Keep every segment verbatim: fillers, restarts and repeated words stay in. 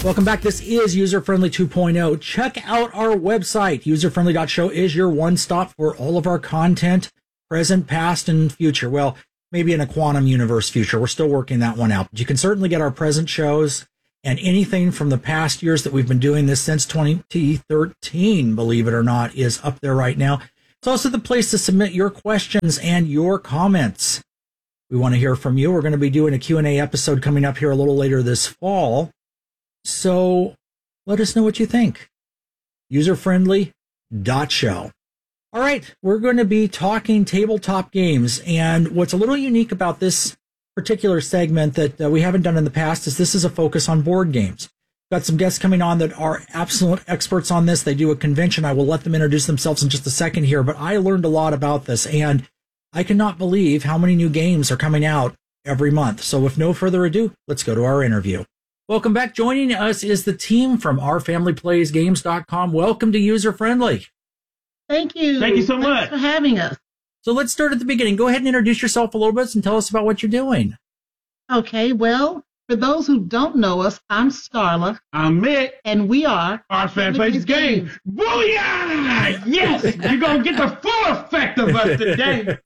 Welcome back. This is User Friendly two point oh. Check out our website. user friendly dot show is your one-stop for all of our content, present, past, and future. Well, maybe in a quantum universe future. We're still working that one out. But you can certainly get our present shows and anything from the past years that we've been doing this since twenty thirteen, believe it or not, is up there right now. It's also the place to submit your questions and your comments. We want to hear from you. We're going to be doing a Q and A episode coming up here a little later this fall. So let us know what you think. user friendly dot show. All right, we're going to be talking tabletop games. And what's a little unique about this particular segment that uh, we haven't done in the past is this is a focus on board games. Got some guests coming on that are absolute experts on this. They do a convention. I will let them introduce themselves in just a second here, but I learned a lot about this, and I cannot believe how many new games are coming out every month. So with no further ado, let's go to our interview. Welcome back. Joining us is the team from our family plays games dot com. Welcome to User Friendly. Thank you. Thank you so Thanks much for having us. So let's start at the beginning. Go ahead and introduce yourself a little bit and tell us about what you're doing. Okay, well, for those who don't know us, I'm Starla. I'm Mick. And we are Our Family Plays Games. Booyah! Yes! You're going to get the full effect of us today.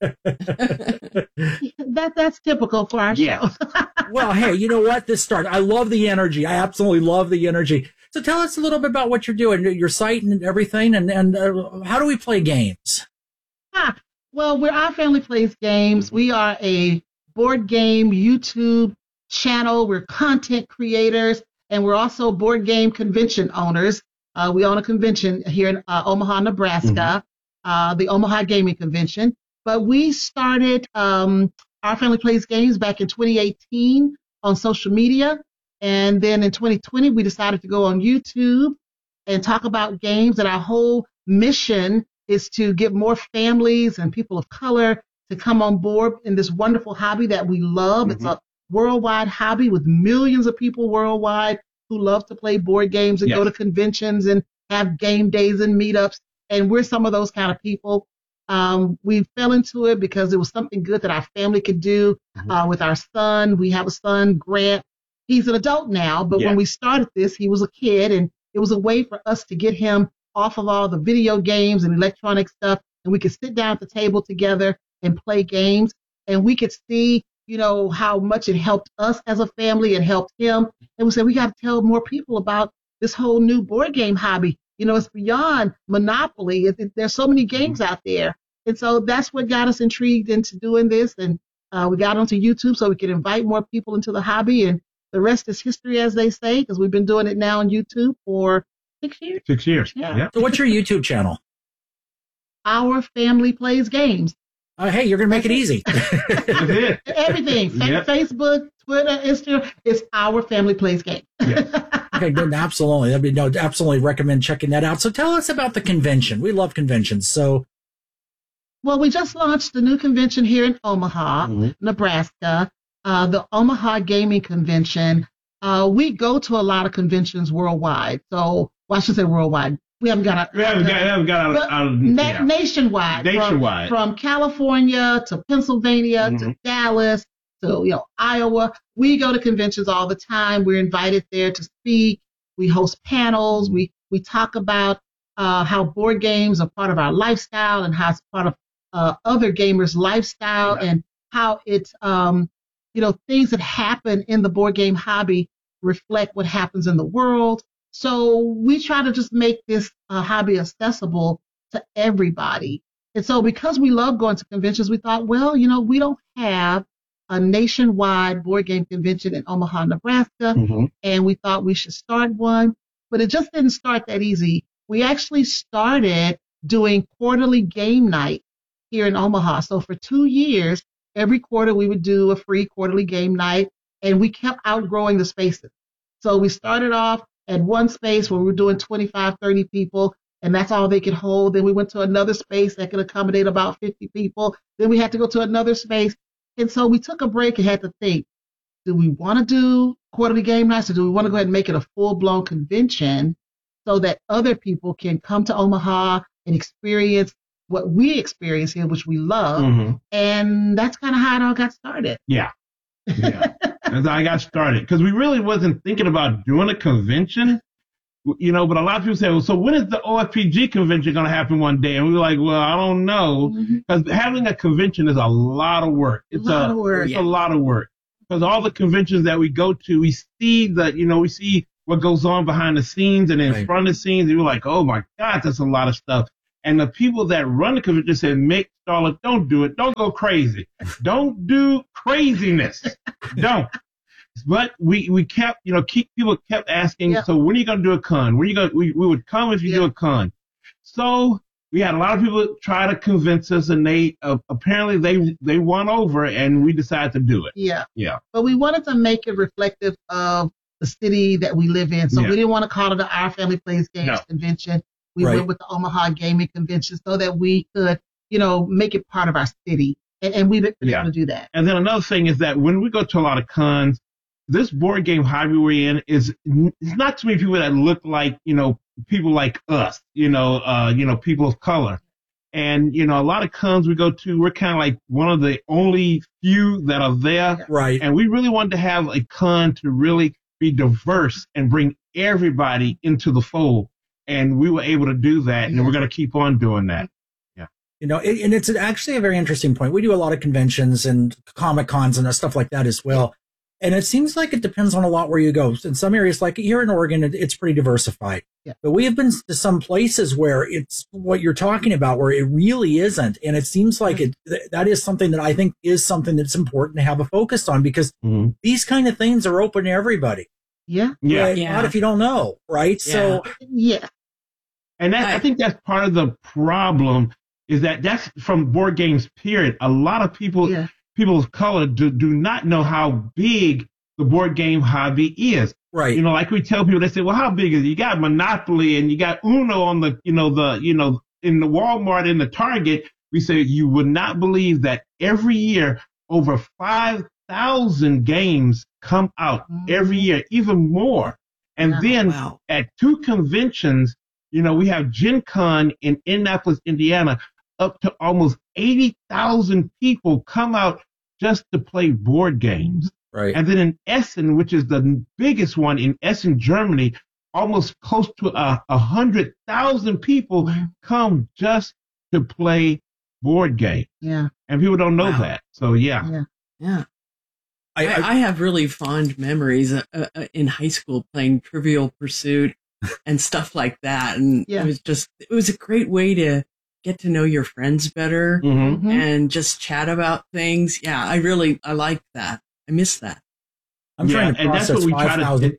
that That's typical for our yeah. show. Well, hey, you know what? This started. I love the energy. I absolutely love the energy. So tell us a little bit about what you're doing, your site and everything, and, and uh, how do we play games? Ah, well, we're Our Family Plays Games. We are a board game YouTube channel. We're content creators, and we're also board game convention owners. Uh, we own a convention here in uh, Omaha, Nebraska, mm-hmm. uh, the Omaha Gaming Convention. But we started um, Our Family Plays Games back in twenty eighteen on social media. And then in twenty twenty, we decided to go on YouTube and talk about games. And our whole mission is to get more families and people of color to come on board in this wonderful hobby that we love. Mm-hmm. It's a worldwide hobby with millions of people worldwide who love to play board games and yes. go to conventions and have game days and meetups. And we're some of those kind of people. Um, we fell into it because it was something good that our family could do mm-hmm. uh, with our son. We have a son, Grant. He's an adult now, but yeah. when we started this, he was a kid, and it was a way for us to get him off of all the video games and electronic stuff, and we could sit down at the table together and play games, and we could see, you know, how much it helped us as a family and helped him. And we said, we got to tell more people about this whole new board game hobby. You know, it's beyond Monopoly. It, it, there's so many games out there. And so that's what got us intrigued into doing this. And uh, we got onto YouTube so we could invite more people into the hobby. And the rest is history, as they say, because we've been doing it now on YouTube for six years. Six years. Yeah. yeah. So what's your YouTube channel? Our Family Plays Games. Uh, hey, you're going to make it easy. Everything. Yep. Facebook, Twitter, Instagram. It's Our Family Plays Games. Yeah. Okay, good. Absolutely. I mean, no, absolutely recommend checking that out. So tell us about the convention. We love conventions. So, well, we just launched the new convention here in Omaha, mm-hmm. Nebraska, uh, the Omaha Gaming Convention. Uh, we go to a lot of conventions worldwide. So, well, I should say worldwide. We haven't got out. We haven't got, haven't got out, out of na- yeah. nationwide. Nationwide. From, from California to Pennsylvania mm-hmm. to Dallas to you know Iowa. We go to conventions all the time. We're invited there to speak. We host panels. We we talk about uh, how board games are part of our lifestyle and how it's part of uh, other gamers' lifestyle yeah. and how it's um you know things that happen in the board game hobby reflect what happens in the world. So we try to just make this uh, hobby accessible to everybody. And so because we love going to conventions, we thought, well, you know, we don't have a nationwide board game convention in Omaha, Nebraska, mm-hmm. and we thought we should start one. But it just didn't start that easy. We actually started doing quarterly game night here in Omaha. So for two years, every quarter we would do a free quarterly game night, and we kept outgrowing the spaces. So we started off at one space where we were doing twenty-five, thirty people, and that's all they could hold. Then we went to another space that could accommodate about fifty people. Then we had to go to another space. And so we took a break and had to think, do we want to do quarterly game nights, or do we want to go ahead and make it a full-blown convention so that other people can come to Omaha and experience what we experience here, which we love. Mm-hmm. And that's kind of how it all got started. Yeah. Yeah. That's how I got started. Because we really wasn't thinking about doing a convention, you know, but a lot of people say, well, so when is the O F P G convention going to happen one day? And we were like, well, I don't know. Because mm-hmm. having a convention is a lot of work. It's a, lot a, of work. It's yeah. a lot of work. Because all the conventions that we go to, we see that, you know, we see what goes on behind the scenes and in right. front of the scenes. And we're like, oh, my God, that's a lot of stuff. And the people that run the convention said, Mick Starler, don't do it. Don't go crazy. Don't do craziness. Don't. But we, we kept, you know, keep people kept asking, yep. so when are you going to do a con? When are you going we, we would come if you yep. do a con. So we had a lot of people try to convince us, and they uh, apparently they they won over, and we decided to do it. Yeah. Yeah. But we wanted to make it reflective of the city that we live in. So yeah. we didn't want to call it Our Family Plays Games no. convention. We right. went with the Omaha Gaming Convention so that we could, you know, make it part of our city. And, and we've been yeah. able to do that. And then another thing is that when we go to a lot of cons, this board game hobby we're in is it's not too many people that look like, you know, people like us, you know, uh, you know, people of color. And, you know, a lot of cons we go to, we're kind of like one of the only few that are there. Right. And we really wanted to have a con to really be diverse and bring everybody into the fold. And we were able to do that, and we're going to keep on doing that. Yeah. You know, it, and it's actually a very interesting point. We do a lot of conventions and Comic Cons and stuff like that as well. And it seems like it depends on a lot where you go. In some areas, like here in Oregon, it, it's pretty diversified. Yeah. But we have been to some places where it's what you're talking about, where it really isn't. And it seems like it that is something that I think is something that's important to have a focus on, because mm-hmm. these kind of things are open to everybody. Yeah. Yeah. Right? yeah. Not if you don't know, right? Yeah. So, yeah. And that, I, I think that's part of the problem, is that that's from board games, period. A lot of people, yeah. people of color do, do not know how big the board game hobby is. Right. You know, like we tell people, they say, well, how big is it? You got Monopoly and you got Uno on the, you know, the, you know, in the Walmart and the Target. We say you would not believe that every year over five thousand games come out mm-hmm. every year, even more. And yeah, then wow. at two conventions, you know, we have Gen Con in Indianapolis, Indiana, up to almost eighty thousand people come out just to play board games. Right. And then in Essen, which is the biggest one in Essen, Germany, almost close to a, a hundred thousand people come just to play board games. Yeah. And people don't know wow. that. So, yeah. Yeah. Yeah. I, I, I have really fond memories uh, uh, in high school playing Trivial Pursuit and stuff like that. And yeah. it was just, it was a great way to get to know your friends better mm-hmm. and just chat about things. Yeah, I really, I like that. I miss that. I'm yeah, trying to and process that's what we try to.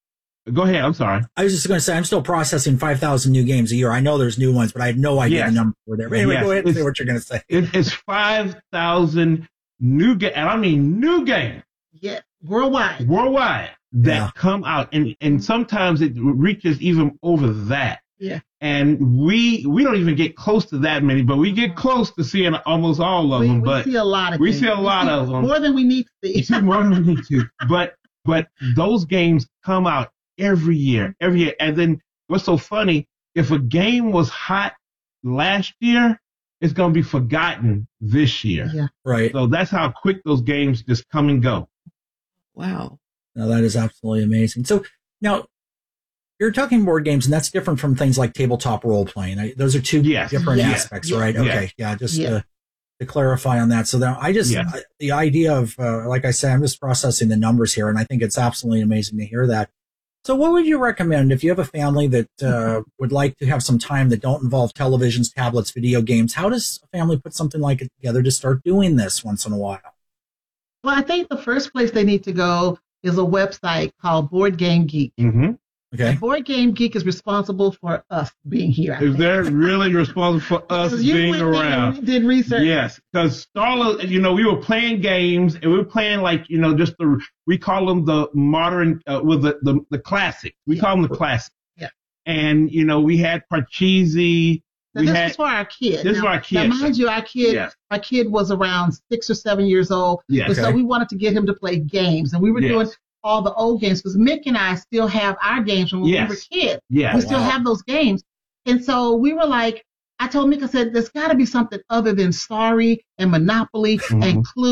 Go ahead. I'm sorry. I was just going to say I'm still processing five thousand new games a year. I know there's new ones, but I had no idea yes. the number were there. But anyway, yes. go ahead and it's, say what you're going to say. It, it's five thousand new games, and I mean new games. Yeah, worldwide. Worldwide that yeah. come out, and and sometimes it reaches even over that. Yeah. And we we don't even get close to that many, but we get close to seeing almost all of we, them. We but see a lot of we things. see a lot see of them. More than we need to see. We see more than we need to. But but those games come out every year, every year. And then what's so funny? If a game was hot last year, it's gonna be forgotten this year. Yeah. Right. So that's how quick those games just come and go. Wow. Now that is absolutely amazing. So now you're talking board games, and that's different from things like tabletop role playing. Those are two yes. different yes. aspects, yes. right? Yes. Okay, yeah, just yes. to, to clarify on that. So now I just yes. I, the idea of, uh, like I said, I'm just processing the numbers here, and I think it's absolutely amazing to hear that. So what would you recommend if you have a family that uh, would like to have some time that don't involve televisions, tablets, video games? How does a family put something like it together to start doing this once in a while? Well, I think the first place they need to go is a website called Board Game Geek. Mm-hmm. Okay. Board Game Geek is responsible for us being here. Is they're really responsible for us being around? We did research. Yes, because Starla, you know, we were playing games, and we were playing like, you know, just the, we call them the modern, uh, with the, the the classic. We yeah. call them the classic. Yeah. And you know, we had Parcheesi. Now, we this had, is for our kid. This is now, for our kid. Now, mind you, our kid, yes. our kid was around six or seven years old, yes. and okay. so we wanted to get him to play games, and we were yes. doing all the old games, because Mick and I still have our games from when yes. we were kids. Yes. We still wow. have those games. And so we were like, I told Mick, I said, there's got to be something other than Sorry and Monopoly mm-hmm. and Clue.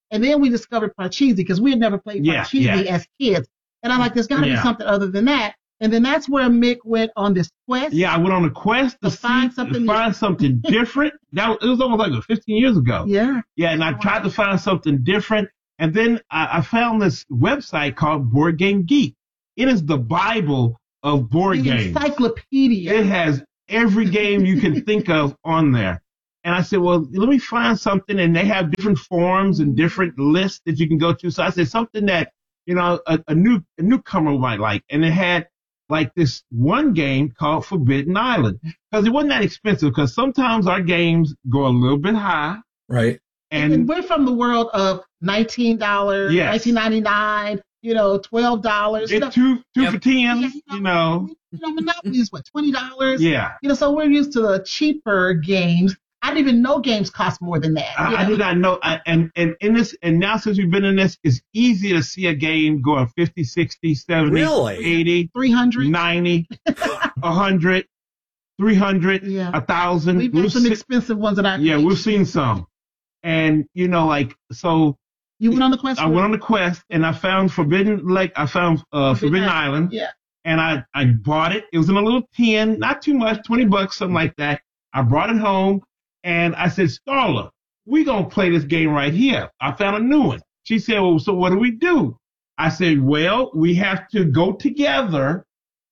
And then we discovered Parcheesi because we had never played yeah, Parcheesi yeah. as kids. And I'm like, there's got to yeah. be something other than that. And then that's where Mick went on this quest. Yeah, I went on a quest to, to find see, something, to find something different. That it was almost like fifteen years ago. Yeah. Yeah, and I tried to find something different. And then I, I found this website called Board Game Geek. It is the Bible of board the games. Encyclopedia. It has every game you can think of on there. And I said, well, let me find something. And they have different forums and different lists that you can go to. So I said something that, you know, a, a new a newcomer might like. And it had like this one game called Forbidden Island, because it wasn't that expensive, because sometimes our games go a little bit high. Right. And, and we're from the world of nineteen dollars, yes. nineteen ninety-nine, you know, twelve dollars. It's you know, two, two yep. for ten, yeah, you know. You know, you know Monopoly is what, twenty dollars? Yeah. You know, so we're used to the cheaper games. I didn't even know games cost more than that. I, I did not know. I, and, and in this, and now since we've been in this, it's easy to see a game going fifty, sixty, seventy, really? eighty, three hundred, ninety, one hundred, three hundred, yeah. one thousand. We've had some se- expensive ones in our Yeah, games. we've seen some. And, you know, like, so. You went on the quest? I went on the quest, and I found Forbidden Lake. I found uh, Forbidden, Forbidden Island. Island. Yeah. And I, I bought it. It was in a little tin, not too much, twenty bucks, something like that. I brought it home. And I said, Starla, we're going to play this game right here. I found a new one. She said, well, so what do we do? I said, well, we have to go together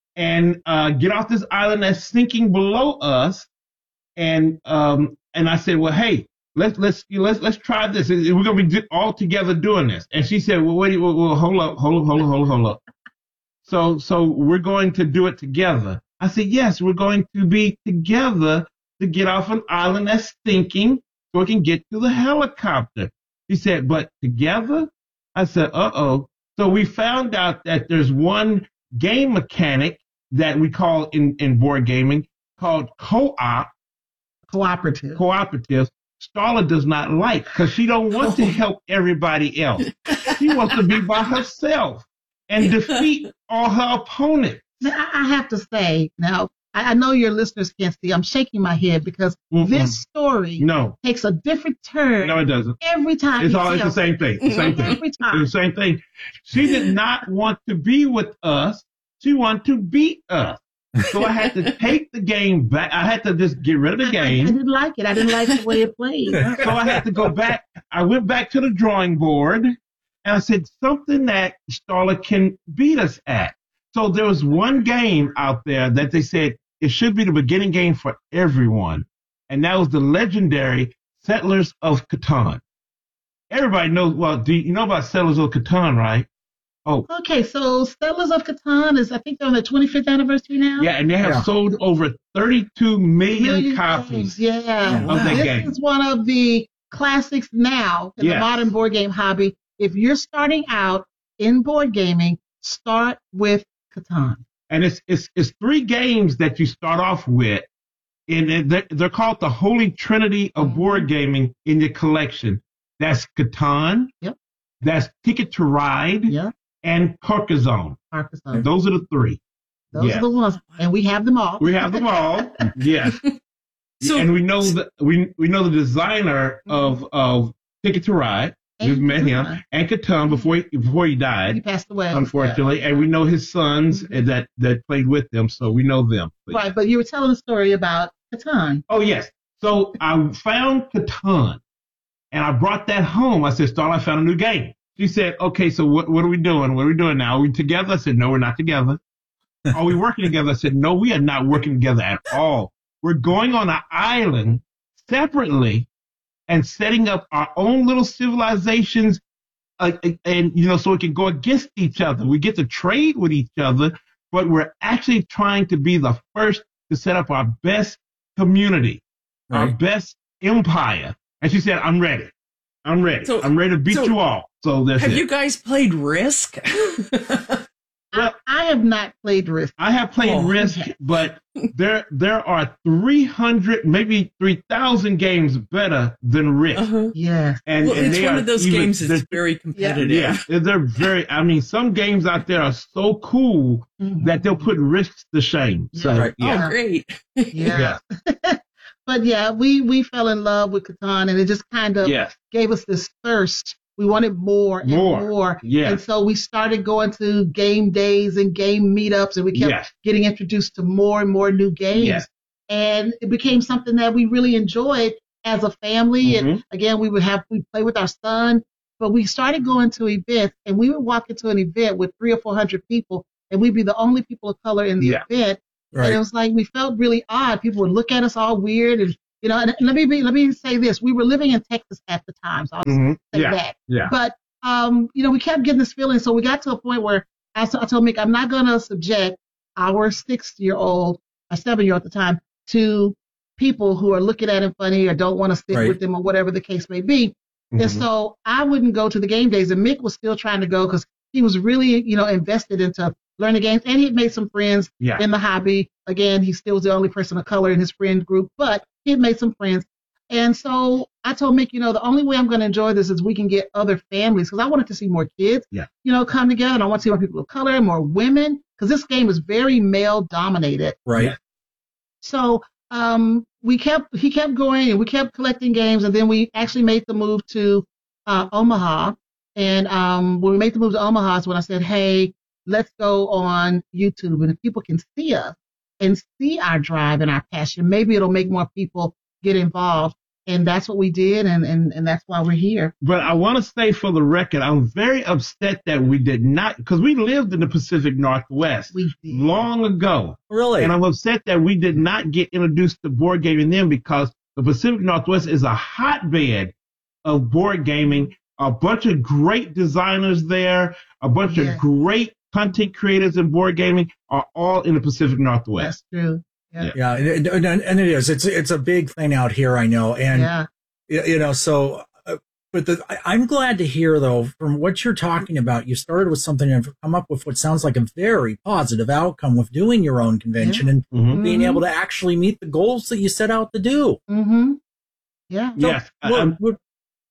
and uh, get off this island that's sinking below us. And um, and I said, well, hey, let's let's let's let's try this. We're going to be all together doing this. And she said, well, wait, well, well hold up, hold up, hold up, hold up, hold up. So so we're going to do it together. I said, yes, we're going to be together to get off an island that's sinking so we can get to the helicopter. He said, but together? I said, uh-oh. So we found out that there's one game mechanic that we call in, in board gaming called co-op. Cooperative. Cooperative. Starla does not like, because she don't want to help everybody else. She wants to be by herself and defeat all her opponents. Now, I have to say, now, I know your listeners can't see. I'm shaking my head because Mm-mm. this story no. takes a different turn. No, it doesn't. Every time. It's all it's the same thing. The same thing. Every time. It's the same thing. She did not want to be with us. She wanted to beat us. So I had to take the game back. I had to just get rid of the game. I, I didn't like it. I didn't like the way it played. So I had to go back. I went back to the drawing board and I said something that Starla can beat us at. So there was one game out there that they said it should be the beginning game for everyone. And that was the legendary Settlers of Catan. Everybody knows, well, do you know about Settlers of Catan, right? Oh. Okay, so Settlers of Catan is, I think they're on their twenty-fifth anniversary now. Yeah, and they have yeah. sold over thirty-two million, million copies games. Yeah. of wow. that this game. This is one of the classics now in yes. the modern board game hobby. If you're starting out in board gaming, start with Catan. And it's it's it's three games that you start off with, and they're, they're called the Holy Trinity of mm-hmm. board gaming in your collection. That's Catan. Yep. That's Ticket to Ride. Yep. And Carcassonne. Carcassonne. Those are the three. Those yes. are the ones, and we have them all. We have them all. Yes. So, and we know that we we know the designer of of Ticket to Ride. We've met him, and Catan before he, before he died. He passed away, unfortunately, yeah. and we know his sons mm-hmm. that that played with them, so we know them. But right, but you were telling a story about Catan. Oh yes, so I found Catan, and I brought that home. I said, "Starla, I found a new game." She said, "Okay, so what what are we doing? What are we doing now? Are we together?" I said, "No, we're not together." Are we working together? I said, "No, we are not working together at all. We're going on an island separately." And setting up our own little civilizations, uh, and, you know, so we can go against each other. We get to trade with each other, but we're actually trying to be the first to set up our best community, right. our best empire. And she said, I'm ready. I'm ready. So, I'm ready to beat so you all. So that's have it. you guys played Risk? Well, I have not played Risk. I have played oh, Risk, okay. but there there are three hundred, maybe three thousand games better than Risk. Uh-huh. Yeah. And, well, and it's they one are of those even, games that's very competitive. Yeah, yeah, they're very, I mean, some games out there are so cool mm-hmm. that they'll put Risk to shame. Yeah. So, right. yeah. Oh, great. Yeah. yeah. But yeah, we, we fell in love with Catan, and it just kind of yes. gave us this thirst We wanted more and more. more. Yeah. And so we started going to game days and game meetups, and we kept yes. getting introduced to more and more new games. Yes. And it became something that we really enjoyed as a family. Mm-hmm. And again, we would have, we'd play with our son, but we started going to events, and we would walk into an event with three or four hundred people, and we'd be the only people of color in the yeah. event. Right. And it was like, we felt really odd. People would look at us all weird. And, you know, and let me be, let me say this. We were living in Texas at the time, so I'll mm-hmm. say yeah. that. Yeah. But, um, you know, we kept getting this feeling. So we got to a point where I, I told Mick, I'm not going to subject our six-year-old, a seven-year-old at the time, to people who are looking at him funny or don't want to sit right. with him or whatever the case may be. Mm-hmm. And so I wouldn't go to the game days, and Mick was still trying to go because he was really, you know, invested into learning games, and he'd made some friends yeah. in the hobby. Again, he still was the only person of color in his friend group, but he had made some friends. And so I told Mick, you know, the only way I'm going to enjoy this is we can get other families, because I wanted to see more kids, yeah. you know, come together, and I want to see more people of color, more women, because this game is very male dominated. Right. So um, we kept, he kept going, and we kept collecting games, and then we actually made the move to uh, Omaha. And um, when we made the move to Omaha is when I said, hey, let's go on YouTube, and if people can see us and see our drive and our passion, maybe it'll make more people get involved. And that's what we did, and, and, and that's why we're here. But I want to say for the record, I'm very upset that we did not, because we lived in the Pacific Northwest we did. long ago. Really? And I'm upset that we did not get introduced to board gaming then, because the Pacific Northwest is a hotbed of board gaming. A bunch of great designers there, a bunch yes. of great content creators in board gaming are all in the Pacific Northwest. That's true. Yeah, yeah, and, and it is. It's it's a big thing out here, I know, and yeah. you know. So, uh, but the, I, I'm glad to hear, though, from what you're talking about, you started with something and come up with what sounds like a very positive outcome with doing your own convention yeah. and mm-hmm. being able to actually meet the goals that you set out to do. Mm-hmm. Yeah. So, yes. What, um, what,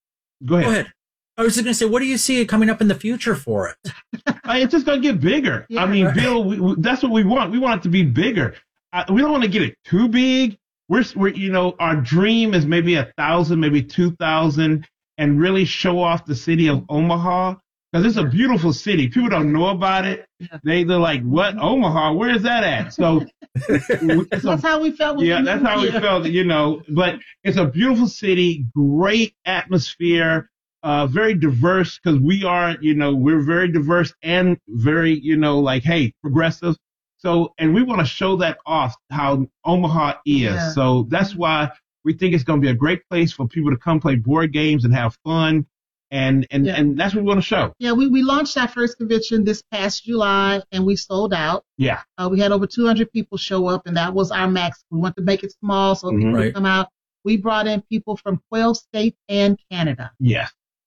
go ahead. Go ahead. I was just going to say, what do you see coming up in the future for it? It's just going to get bigger. Yeah. I mean, Bill, we, we, that's what we want. We want it to be bigger. Uh, we don't want to get it too big. We're, we're, you know, our dream is maybe a thousand, maybe two thousand, and really show off the city of Omaha, because it's a beautiful city. People don't know about it. Yeah. They, they're like, what? Omaha? Where is that at? So that's a, how we felt. Yeah, that's how we felt, you know, but it's a beautiful city, great atmosphere. Uh, very diverse, because we are, you know, we're very diverse and very, you know, like, hey, progressive. So, and we want to show that off, how Omaha is. Yeah. So that's why we think it's going to be a great place for people to come play board games and have fun. And, and, yeah. and that's what we want to show. Yeah, we, we launched our first convention this past July, and we sold out. Yeah. Uh, we had over two hundred people show up, and that was our max. We want to make it small so mm-hmm. people right. can come out. We brought in people from twelve states and Canada. Yeah.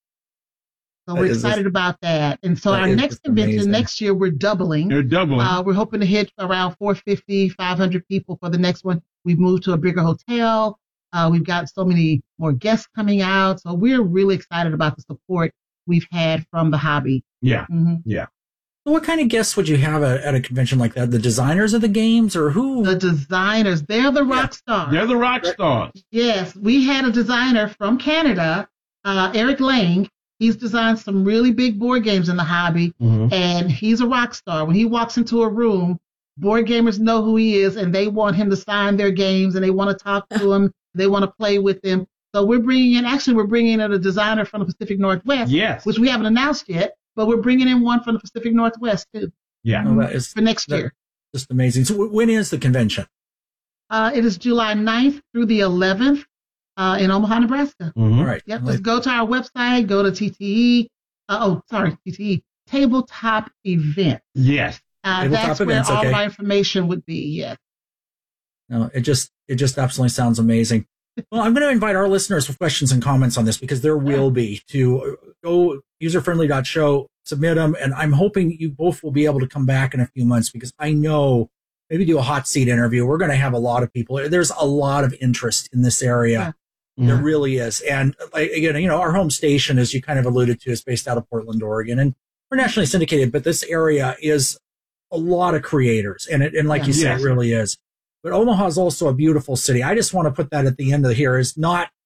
So we're excited about that. And so our next convention amazing. next year, we're doubling. They're doubling. Uh, we're hoping to hit around four fifty, five hundred people for the next one. We've moved to a bigger hotel. Uh, we've got so many more guests coming out. So we're really excited about the support we've had from the hobby. Yeah. Mm-hmm. Yeah. So what kind of guests would you have at, at a convention like that? The designers of the games, or who? The designers. They're the rock yeah. stars. They're the rock stars. Yes. We had a designer from Canada, uh, Eric Lang. He's designed some really big board games in the hobby, mm-hmm. and he's a rock star. When he walks into a room, board gamers know who he is, and they want him to sign their games, and they want to talk to him. They want to play with him. So we're bringing in, actually, we're bringing in a designer from the Pacific Northwest, yes. which we haven't announced yet, but we're bringing in one from the Pacific Northwest, too. Yeah. Oh, that is, for next that, year. Just amazing. So when is the convention? Uh, it is July ninth through the eleventh. Uh, in Omaha, Nebraska. Mm-hmm. All right. Yep. Just go to our website, go to T T E. Uh, oh, sorry, T T E. Tabletop Events. Yes. Uh, Tabletop that's events, where all okay. my information would be. Yes. No, it just it just absolutely sounds amazing. Well, I'm going to invite our listeners with questions and comments on this, because there will be, to go userfriendly dot show, submit them, and I'm hoping you both will be able to come back in a few months, because I know maybe do a hot seat interview. We're going to have a lot of people. There's a lot of interest in this area. Yeah. There mm-hmm. really is. And like, again, you know, our home station, as you kind of alluded to, is based out of Portland, Oregon, and we're nationally syndicated, but this area is a lot of creators. And it, and like yeah, you said, yes. it really is. But Omaha is also a beautiful city. I just want to put that at the end of here, is not,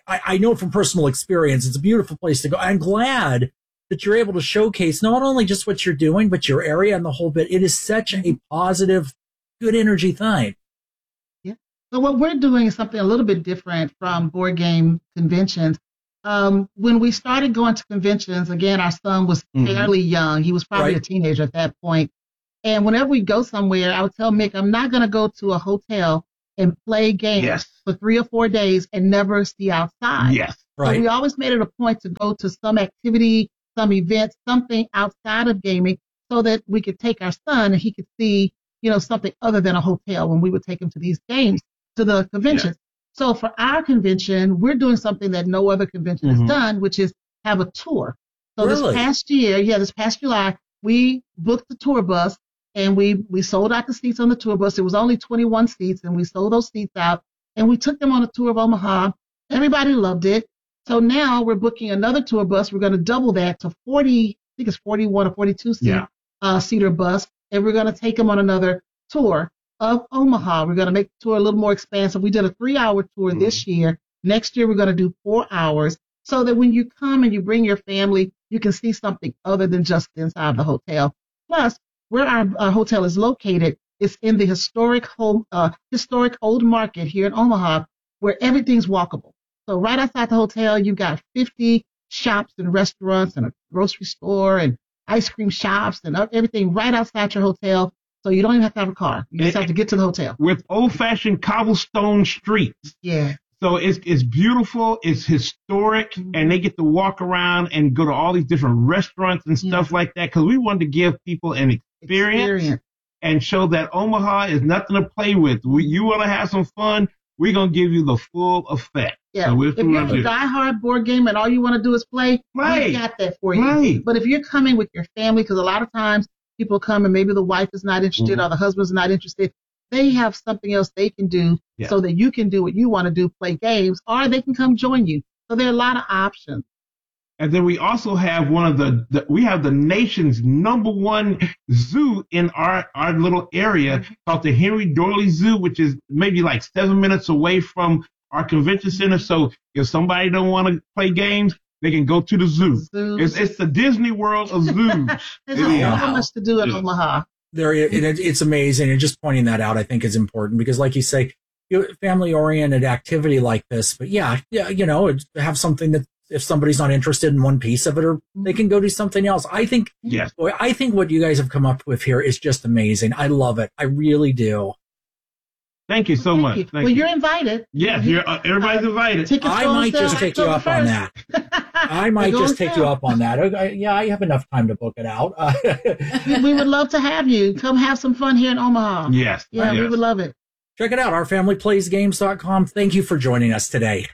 I, I know from personal experience, it's a beautiful place to go. I'm glad that you're able to showcase not only just what you're doing, but your area and the whole bit. It is such a positive, good energy thing. Yeah. So what we're doing is something a little bit different from board game conventions. Um, when we started going to conventions, again, our son was mm-hmm. fairly young. He was probably right. a teenager at that point. And whenever we go somewhere, I would tell Mick, I'm not going to go to a hotel and play games yes. for three or four days and never see outside. Yes. Right. So we always made it a point to go to some activity, some event, something outside of gaming so that we could take our son and he could see, you know, something other than a hotel when we would take him to these games, to the conventions. Yeah. So for our convention, we're doing something that no other convention mm-hmm. has done, which is have a tour. So really? this past year, yeah, this past July, we booked the tour bus and we, we sold out the seats on the tour bus. It was only twenty-one seats and we sold those seats out and we took them on a tour of Omaha. Everybody loved it. So now we're booking another tour bus. We're going to double that to forty, I think it's forty-one or forty-two seat, yeah. uh, seater bus. And we're going to take them on another tour of Omaha. We're going to make the tour a little more expansive. We did a three hour tour mm-hmm. this year. Next year, we're going to do four hours so that when you come and you bring your family, you can see something other than just inside the hotel. Plus, where our, our hotel is located is in the historic home, uh, historic old market here in Omaha, where everything's walkable. So right outside the hotel, you've got fifty shops and restaurants and a grocery store and ice cream shops and everything right outside your hotel. So you don't even have to have a car. You just have to get to the hotel. With old-fashioned cobblestone streets. Yeah. So it's it's beautiful, it's historic, mm-hmm. and they get to walk around and go to all these different restaurants and stuff yeah. like that because we wanted to give people an experience, experience and show that Omaha is nothing to play with. We, you want to have some fun, we're going to give you the full effect. Yeah. So if you're a diehard board game and all you want to do is play, right. we got that for you. Right. But if you're coming with your family, because a lot of times people come and maybe the wife is not interested mm-hmm. or the husband's not interested, they have something else they can do yeah. so that you can do what you want to do, play games, or they can come join you. So there are a lot of options. And then we also have one of the, the we have the nation's number one zoo in our, our little area mm-hmm. called the Henry Doorly Zoo, which is maybe like seven minutes away from our convention center. So if somebody don't want to play games, they can go to the zoo. It's, it's the Disney World of zoos. There's so yeah. much to do in yeah. Omaha. There, it, it's amazing. And just pointing that out, I think, is important because, like you say, family-oriented activity like this. But yeah, yeah, you know, have something that if somebody's not interested in one piece of it, or they can go do something else. I think, yes. boy, I think what you guys have come up with here is just amazing. I love it. I really do. Thank you so Thank much. You. Thank well, you. you're invited. Yes, you're, uh, everybody's invited. I might just take you up on that. I might just take you up on that. Okay, yeah, I have enough time to book it out. We would love to have you. Come have some fun here in Omaha. Yes. Yeah, yes. we would love it. Check it out, our family plays games dot com. Thank you for joining us today.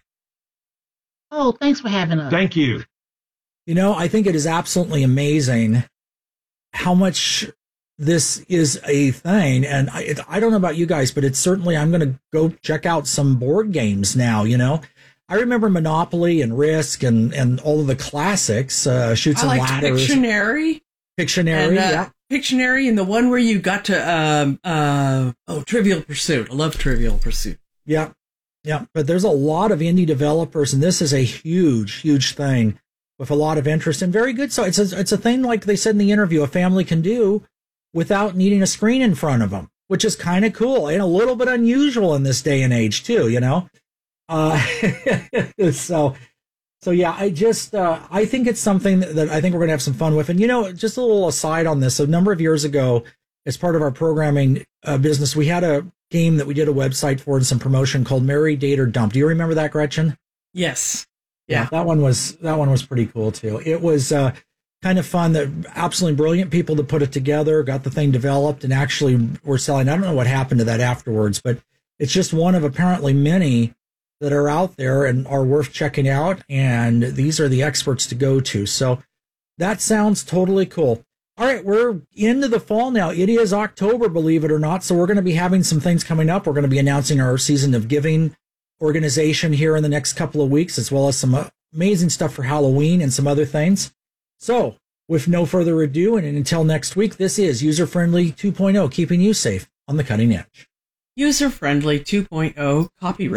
Oh, thanks for having us. Thank you. You know, I think it is absolutely amazing how much this is a thing. And I, it, I don't know about you guys, but it's certainly, I'm going to go check out some board games now, you know. I remember Monopoly and Risk and, and all of the classics, uh, Chutes and Ladders. Pictionary. Pictionary, and, uh, yeah. Pictionary and the one where you got to, um, uh, oh, Trivial Pursuit. I love Trivial Pursuit. Yeah. Yeah. But there's a lot of indie developers, and this is a huge, huge thing with a lot of interest and very good. So it's a, it's a thing, like they said in the interview, a family can do without needing a screen in front of them, which is kind of cool and a little bit unusual in this day and age too, you know? Uh, so, so yeah, I just, uh, I think it's something that, that I think we're going to have some fun with. And, you know, just a little aside on this, a number of years ago, as part of our programming uh, business, we had a game that we did a website for and some promotion called Marry, Date, or Dump. Do you remember that, Gretchen? Yes. Yeah. yeah that one was, that one was pretty cool too. It was, uh, kind of fun, that absolutely brilliant people to put it together, got the thing developed, and actually were selling. I don't know what happened to that afterwards, but it's just one of apparently many that are out there and are worth checking out. And these are the experts to go to. So that sounds totally cool. All right, we're into the fall now. It is October, believe it or not. So we're going to be having some things coming up. We're going to be announcing our Season of Giving organization here in the next couple of weeks, as well as some amazing stuff for Halloween and some other things. So, with no further ado, and until next week, this is User Friendly two point oh, keeping you safe on the cutting edge. User Friendly two point oh, copyright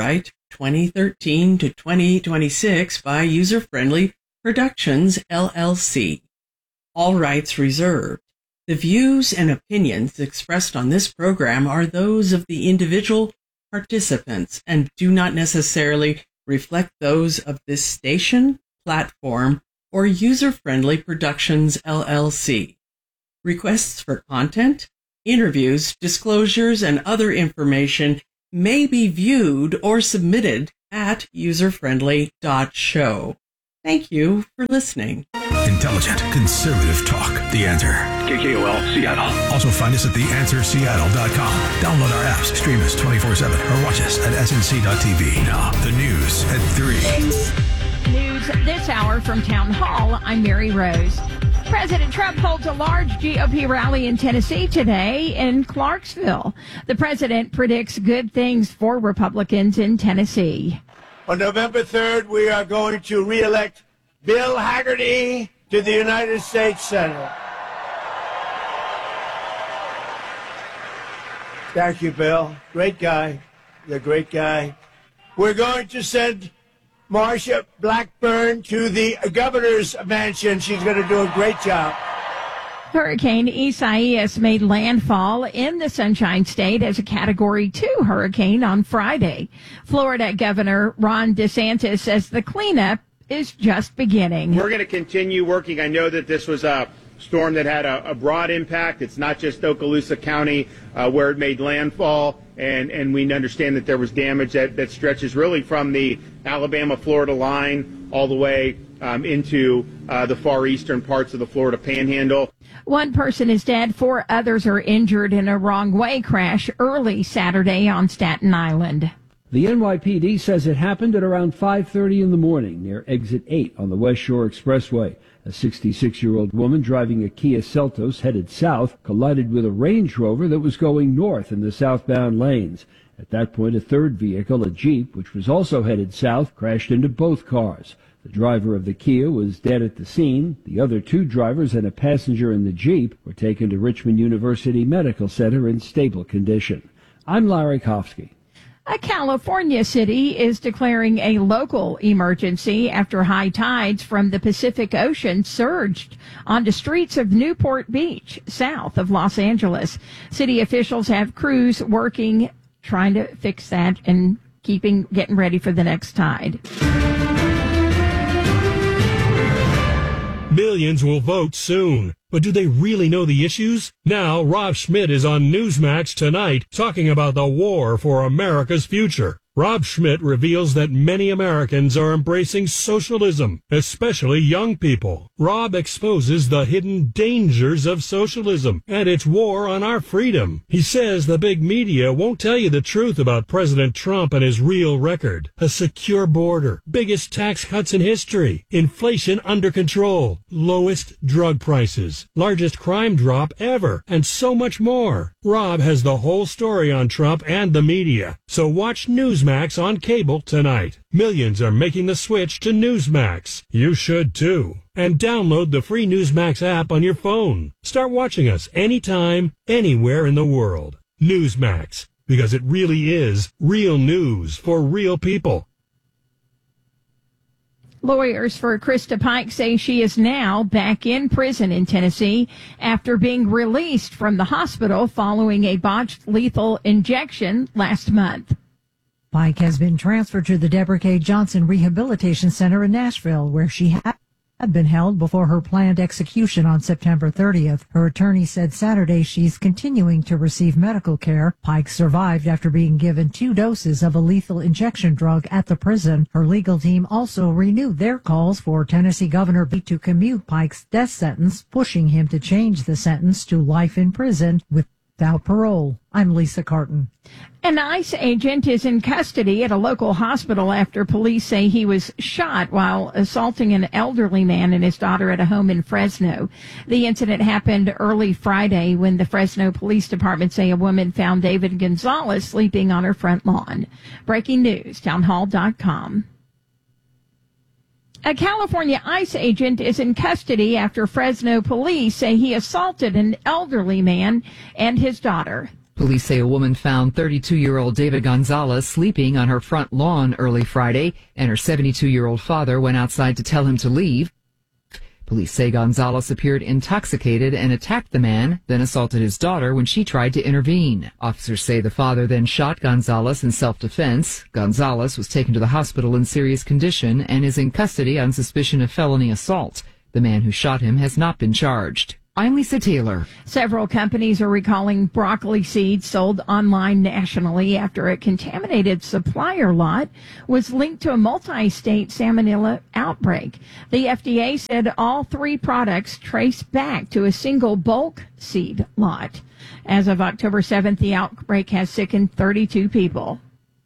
twenty thirteen to twenty twenty-six by User Friendly Productions, L L C. All rights reserved. The views and opinions expressed on this program are those of the individual participants and do not necessarily reflect those of this station, platform, or User Friendly Productions, L L C. Requests for content, interviews, disclosures, and other information may be viewed or submitted at user friendly dot show. Thank you for listening. Intelligent, conservative talk. The Answer. K K O L, Seattle. Also find us at the answer seattle dot com. Download our apps, stream us twenty-four seven, or watch us at S N C dot T V. Now, the news at three. News this hour from Town Hall. I'm Mary Rose. President Trump holds a large G O P rally in Tennessee today in Clarksville. The president predicts good things for Republicans in Tennessee. On November third, we are going to re-elect Bill Hagerty to the United States Senate. Thank you, Bill. Great guy. You're a great guy. We're going to send Marsha Blackburn to the governor's mansion. She's going to do a great job. Hurricane Isaias made landfall in the Sunshine State as a Category two hurricane on Friday. Florida Governor Ron DeSantis says the cleanup is just beginning. We're going to continue working. I know that this was a storm that had a, a broad impact. It's not just Okaloosa County uh, where it made landfall, and, and we understand that there was damage that, that stretches really from the Alabama-Florida line all the way um, into uh, the far eastern parts of the Florida Panhandle. One person is dead, four others are injured in a wrong-way crash early Saturday on Staten Island. The N Y P D says it happened at around five thirty in the morning near Exit eight on the West Shore Expressway. A sixty-six-year-old woman driving a Kia Seltos headed south collided with a Range Rover that was going north in the southbound lanes. At that point, a third vehicle, a Jeep, which was also headed south, crashed into both cars. The driver of the Kia was dead at the scene. The other two drivers and a passenger in the Jeep were taken to Richmond University Medical Center in stable condition. I'm Larry Kofsky. A California city is declaring a local emergency after high tides from the Pacific Ocean surged onto streets of Newport Beach, south of Los Angeles. City officials have crews working, trying to fix that and keeping, getting ready for the next tide. Millions will vote soon. But do they really know the issues? Now, Rob Schmidt is on Newsmax tonight talking about the war for America's future. Rob Schmidt reveals that many Americans are embracing socialism, especially young people. Rob exposes the hidden dangers of socialism and its war on our freedom. He says the big media won't tell you the truth about President Trump and his real record. A secure border, biggest tax cuts in history, inflation under control, lowest drug prices, largest crime drop ever, and so much more. Rob has the whole story on Trump and the media, so watch Newsmax on cable tonight. Millions are making the switch to Newsmax. You should too. And download the free Newsmax app on your phone. Start watching us anytime, anywhere in the world. Newsmax, because it really is real news for real people. Lawyers for Krista Pike say she is now back in prison in Tennessee after being released from the hospital following a botched lethal injection last month. Pike has been transferred to the Deborah K. Johnson Rehabilitation Center in Nashville, where she had been held before her planned execution on September thirtieth. Her attorney said Saturday she's continuing to receive medical care. Pike survived after being given two doses of a lethal injection drug at the prison. Her legal team also renewed their calls for Tennessee Governor B to commute Pike's death sentence, pushing him to change the sentence to life in prison without parole. I'm Lisa Carton. An ICE agent is in custody at a local hospital after police say he was shot while assaulting an elderly man and his daughter at a home in Fresno. The incident happened early Friday when the Fresno Police Department say a woman found David Gonzalez sleeping on her front lawn. Breaking news, townhall dot com. A California ICE agent is in custody after Fresno police say he assaulted an elderly man and his daughter. Police say a woman found thirty-two-year-old David Gonzalez sleeping on her front lawn early Friday, and her seventy-two-year-old father went outside to tell him to leave. Police say Gonzalez appeared intoxicated and attacked the man, then assaulted his daughter when she tried to intervene. Officers say the father then shot Gonzalez in self-defense. Gonzalez was taken to the hospital in serious condition and is in custody on suspicion of felony assault. The man who shot him has not been charged. I'm Lisa Taylor. Several companies are recalling broccoli seeds sold online nationally after a contaminated supplier lot was linked to a multi-state salmonella outbreak. The F D A said all three products trace back to a single bulk seed lot. As of October seventh, the outbreak has sickened thirty-two people.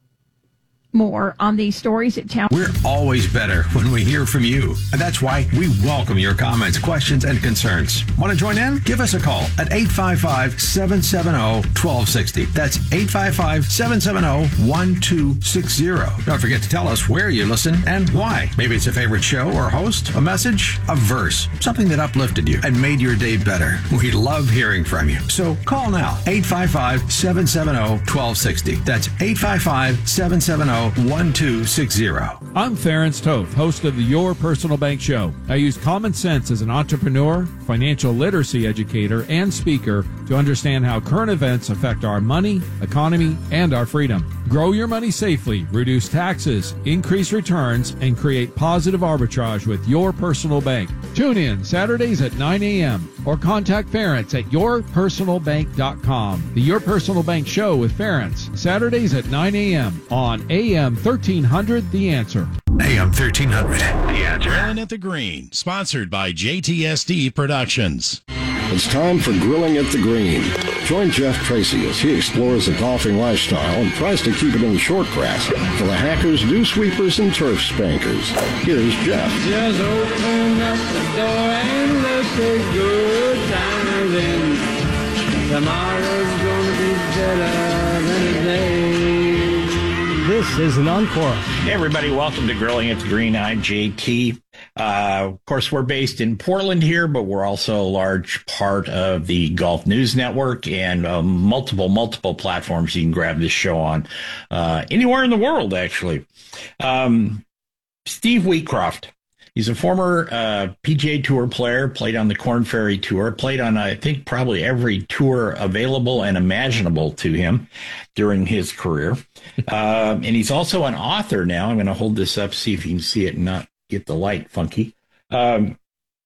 More on these stories at Town. We're always better when we hear from you. And that's why we welcome your comments, questions, and concerns. Want to join in? Give us a call at eight five five, seven seven zero, one two six zero. That's eight five five, seven seven zero, one two six zero. Don't forget to tell us where you listen and why. Maybe it's a favorite show or host, a message, a verse, something that uplifted you and made your day better. We love hearing from you. So call now, eight five five, seven seven zero, one two six zero. That's eight five five, seven seven zero, one two six zero. I'm Ference Toth, host of the Your Personal Bank Show. I use common sense as an entrepreneur, financial literacy educator, and speaker to understand how current events affect our money, economy, and our freedom. Grow your money safely, reduce taxes, increase returns, and create positive arbitrage with Your Personal Bank. Tune in Saturdays at nine a.m. or contact Ference at your personal bank dot com. The Your Personal Bank Show with Ference, Saturdays at nine a.m. on A M thirteen hundred The Answer. A M thirteen hundred The Answer. Grilling at the Green, sponsored by J T S D Productions. It's time for Grilling at the Green. Join Jeff Tracy as he explores the golfing lifestyle and tries to keep it in the short grass for the hackers, dew sweepers, and turf spankers. Here's Jeff. Just open up the door and let's take good times in. Tomorrow's gonna be better than today. This is an encore. Hey, everybody. Welcome to Grilling at the Green. I'm J T. Uh, of course, we're based in Portland here, but we're also a large part of the Golf News Network and uh, multiple, multiple platforms you can grab this show on uh, anywhere in the world, actually. Um, Steve Wheatcroft. He's a former uh, P G A Tour player, played on the Korn Ferry Tour, played on, I think, probably every tour available and imaginable to him during his career. um, and he's also an author now. I'm going to hold this up, see if you can see it and not get the light funky. Um,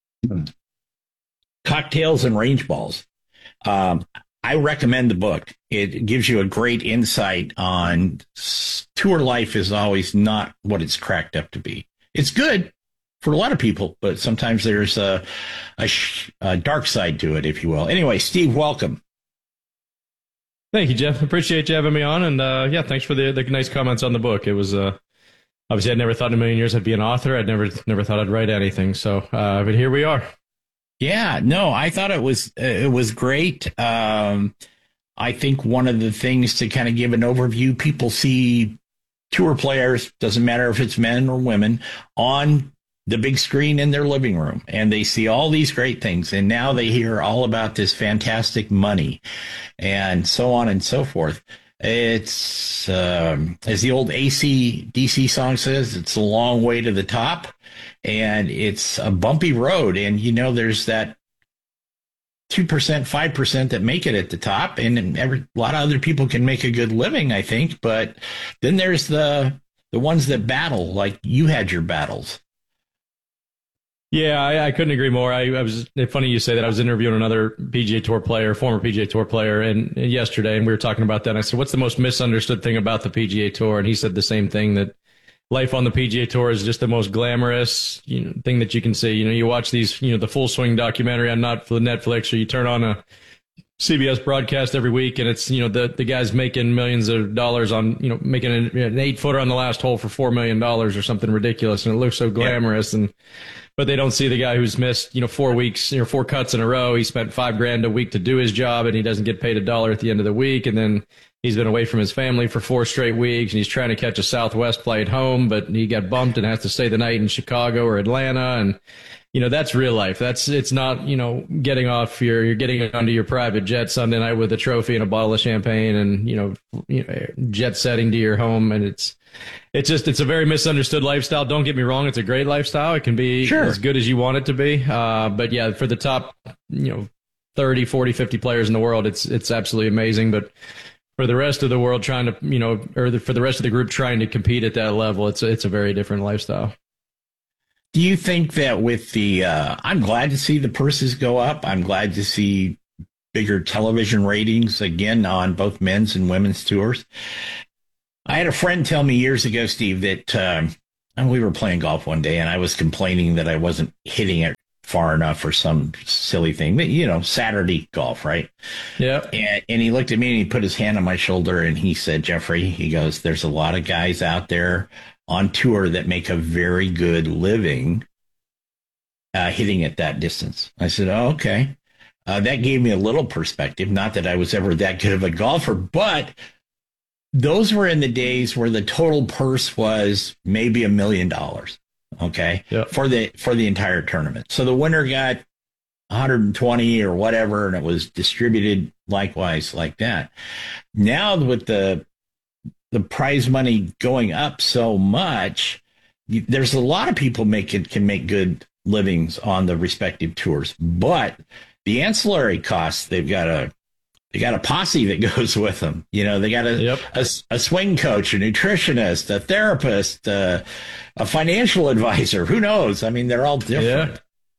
Cocktails and Range Balls. Um, I recommend the book. It gives you a great insight on tour life is always not what it's cracked up to be. It's good for a lot of people, but sometimes there's a, a, sh- a dark side to it, if you will. Anyway, Steve, welcome. Thank you, Jeff. Appreciate you having me on. And uh, yeah, thanks for the, the nice comments on the book. It was, uh, obviously, I'd never thought in a million years I'd be an author. I'd never never thought I'd write anything. So, uh, but here we are. Yeah, no, I thought it was it was great. Um, I think one of the things to kind of give an overview, people see tour players, doesn't matter if it's men or women, on the big screen in their living room, and they see all these great things, and now they hear all about this fantastic money and so on and so forth. It's, um, as the old A C D C song says, it's a long way to the top, and it's a bumpy road. And, you know, there's that two percent, five percent that make it at the top, and every, a lot of other people can make a good living, I think. But then there's the the ones that battle, like you had your battles. Yeah, I, I couldn't agree more. I, I was funny you say that. I was interviewing another P G A Tour player, former P G A Tour player, and, and yesterday, and we were talking about that. And I said, "What's the most misunderstood thing about the P G A Tour?" And he said the same thing, that life on the P G A Tour is just the most glamorous, you know, thing that you can see. You know, you watch these, you know, the Full Swing documentary on not for Netflix, or you turn on a C B S broadcast every week, and it's, you know, the the guy's making millions of dollars on, you know, making an, an eight footer on the last hole for four million dollars or something ridiculous, and it looks so glamorous. Yeah. And but they don't see the guy who's missed, you know, four weeks, you know, four cuts in a row. He spent five grand a week to do his job, and he doesn't get paid a dollar at the end of the week. And then He's been away from his family for four straight weeks, and he's trying to catch a Southwest flight home, but he got bumped and has to stay the night in Chicago or Atlanta. And, you know, that's real life. That's, it's not, you know, getting off your, you're getting onto your private jet Sunday night with a trophy and a bottle of champagne and, you know, you know, jet setting to your home. And it's, it's just, it's a very misunderstood lifestyle. Don't get me wrong. It's a great lifestyle. It can be sure. as good as you want it to be. Uh, but yeah, for the top, you know, thirty, forty, fifty players in the world, it's, it's absolutely amazing. But for the rest of the world trying to, you know, or the, for the rest of the group trying to compete at that level, it's it's a very different lifestyle. Do you think that with the, uh, I'm glad to see the purses go up. I'm glad to see bigger television ratings again on both men's and women's tours. I had a friend tell me years ago, Steve, that um, and we were playing golf one day and I was complaining that I wasn't hitting it far enough or some silly thing, but, you know, Saturday golf, right? Yeah. And, and he looked at me and he put his hand on my shoulder and he said, Jeffrey, he goes, there's a lot of guys out there on tour that make a very good living uh, hitting at that distance. I said, oh, okay. Uh, that gave me a little perspective. Not that I was ever that good of a golfer, but those were in the days where the total purse was maybe a million dollars. Okay. Yep. For the, for the entire tournament. So the winner got one hundred twenty or whatever, and it was distributed likewise like that. Now with the, the prize money going up so much, you, there's a lot of people making, can make good livings on the respective tours, but the ancillary costs, they've got a, they got a posse that goes with them. You know, they got a, yep. a, a swing coach, a nutritionist, a therapist, uh, a financial advisor. Who knows? I mean, they're all different. Yeah.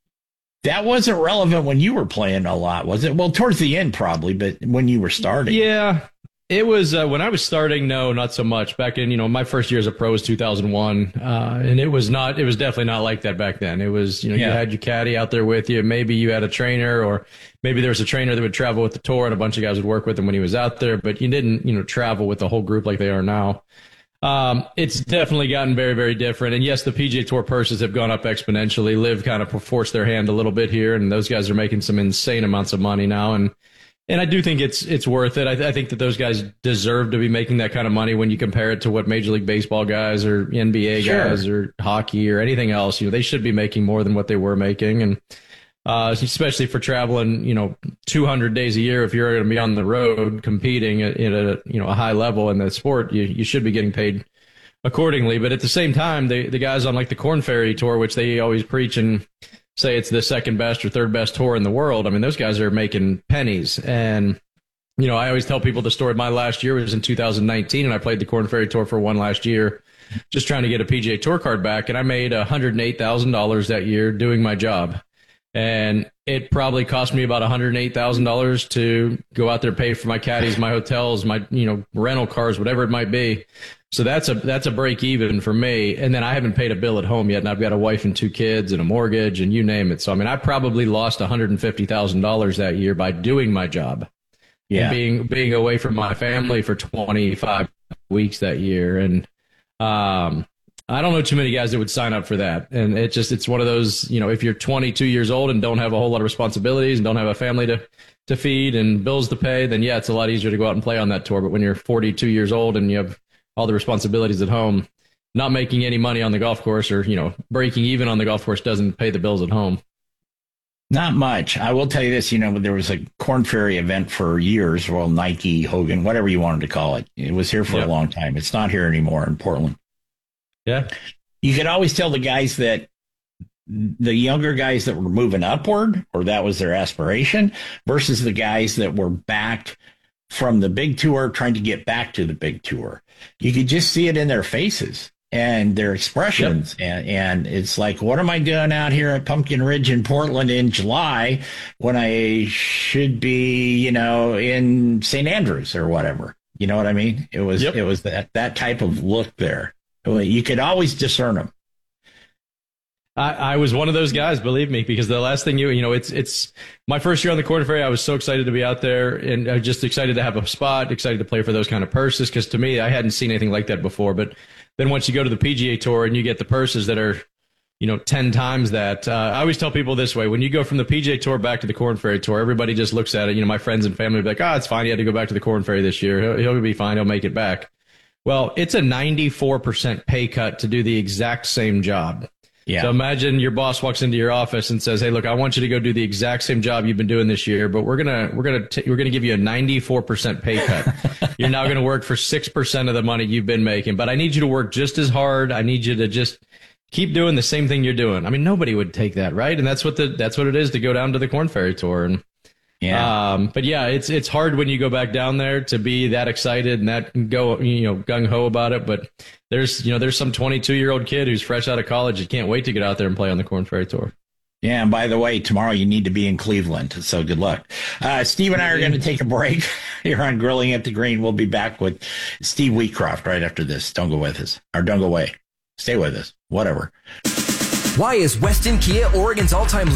That wasn't relevant when you were playing a lot, was it? Well, towards the end, probably, but when you were starting. Yeah, it was uh, when I was starting. No, not so much. Back in, you know, my first year as a pro was two thousand one, uh, and it was not. It was definitely not like that back then. It was, you know, yeah. you had your caddy out there with you. Maybe you had a trainer, or maybe there was a trainer that would travel with the tour, and a bunch of guys would work with him when he was out there. But you didn't, you know, travel with the whole group like they are now. Um, it's definitely gotten very, very different. And yes, the P G A Tour purses have gone up exponentially. Liv kind of forced their hand a little bit here, and those guys are making some insane amounts of money now. And and I do think it's it's worth it. I, th- I think that those guys deserve to be making that kind of money when you compare it to what Major League Baseball guys or N B A sure. guys or hockey or anything else. You know, they should be making more than what they were making. And uh, especially for traveling, you know, two hundred days a year, if you're going to be on the road competing at, at a, you know, a high level in the sport, you, you should be getting paid accordingly. But at the same time, the, the guys on like the Korn Ferry Tour, which they always preach and say it's the second best or third best tour in the world. I mean, those guys are making pennies. And, you know, I always tell people the story. My last year was in two thousand nineteen, and I played the Korn Ferry Tour for one last year, just trying to get a P G A Tour card back. And I made one hundred eight thousand dollars that year doing my job. And it probably cost me about one hundred eight thousand dollars to go out there, pay for my caddies, my hotels, my, you know, rental cars, whatever it might be. So that's a, that's a break even for me. And then I haven't paid a bill at home yet. And I've got a wife and two kids and a mortgage and you name it. So, I mean, I probably lost one hundred fifty thousand dollars that year by doing my job. Yeah. And being, being away from my family for twenty-five weeks that year. And, um, I don't know too many guys that would sign up for that. And it just, it's one of those, you know, if you're twenty-two years old and don't have a whole lot of responsibilities and don't have a family to, to feed and bills to pay, then yeah, it's a lot easier to go out and play on that tour. But when you're forty-two years old and you have all the responsibilities at home, not making any money on the golf course or, you know, breaking even on the golf course doesn't pay the bills at home. Not much. I will tell you this, you know, there was a Korn Ferry event for years, well, Nike, Hogan, whatever you wanted to call it. It was here for yep. a long time. It's not here anymore in Portland. Yeah. You could always tell the guys that the younger guys that were moving upward, or that was their aspiration, versus the guys that were back from the big tour trying to get back to the big tour. You could just see it in their faces and their expressions. Yep. And, and it's like, what am I doing out here at Pumpkin Ridge in Portland in July when I should be, you know, in Saint Andrews or whatever? You know what I mean? It was, yep. it was that, that type of look there. You could always discern them. I, I was one of those guys, believe me, because the last thing you, you know, it's, it's my first year on the Korn Ferry. I was so excited to be out there and I was just excited to have a spot, excited to play for those kind of purses. Cause to me, I hadn't seen anything like that before. But then once you go to the P G A Tour and you get the purses that are you know, ten times that. Uh, I always tell people this way: when you go from the P G A Tour back to the Korn Ferry Tour, everybody just looks at it. You know, my friends and family will be like, "Oh, it's fine. He had to go back to the Korn Ferry this year. He'll, he'll be fine. He'll make it back." Well, it's a ninety-four percent pay cut to do the exact same job. Yeah. So imagine your boss walks into your office and says, "Hey, look, I want you to go do the exact same job you've been doing this year, but we're gonna we're gonna t- we're gonna give you a ninety-four percent pay cut. You're now gonna work for six percent of the money you've been making, but I need you to work just as hard. I need you to just keep doing the same thing you're doing." I mean, nobody would take that, right? And that's what the that's what it is to go down to the Korn Ferry Tour. And yeah, um, but yeah, it's it's hard when you go back down there to be that excited and that go you know gung ho about it. But there's you know there's some twenty-two year old kid who's fresh out of college that can't wait to get out there and play on the Korn Ferry Tour. Yeah, and by the way, tomorrow you need to be in Cleveland, so good luck. Uh, Steve and I are going to take a break here on Grilling at the Green. We'll be back with Steve Wheatcroft right after this. Don't go with us, or don't go away. Stay with us, whatever. Why is Weston Kia Oregon's all-time